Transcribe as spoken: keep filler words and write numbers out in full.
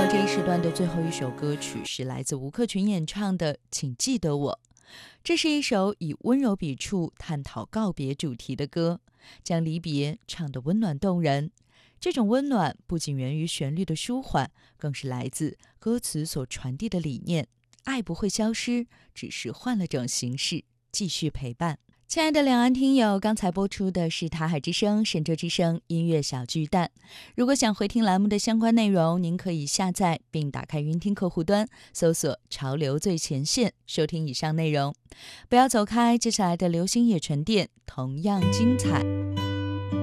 了这一时段的最后一首歌曲，是来自吴克群演唱的《请记得我》。这是一首以温柔笔触探讨告别主题的歌，将离别唱得温暖动人。这种温暖不仅源于旋律的舒缓，更是来自歌词所传递的理念：爱不会消失，只是换了种形式，继续陪伴。亲爱的两岸听友，刚才播出的是塔海之声、神州之声音乐小巨蛋。如果想回听栏目的相关内容，您可以下载并打开云听客户端，搜索潮流最前线，收听以上内容。不要走开，接下来的流行也沉淀同样精彩。